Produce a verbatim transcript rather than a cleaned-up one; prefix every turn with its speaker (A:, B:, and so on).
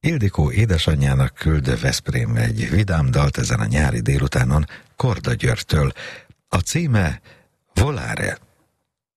A: Ildikó édesanyjának küld Veszprém egy vidám dalt ezen a nyári délutánon Korda Györgytől. A címe Volare.